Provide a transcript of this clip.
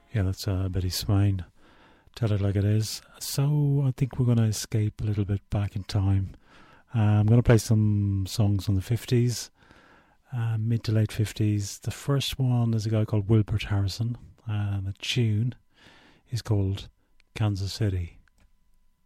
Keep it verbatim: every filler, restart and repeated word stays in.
Yeah, that's uh, Betty Swain. Tell it like it is. So I think we're going to escape a little bit back in time. Uh, I'm going to play some songs from the fifties, uh, mid to late fifties. The first one is a guy called Wilbert Harrison, and the tune is called Kansas City.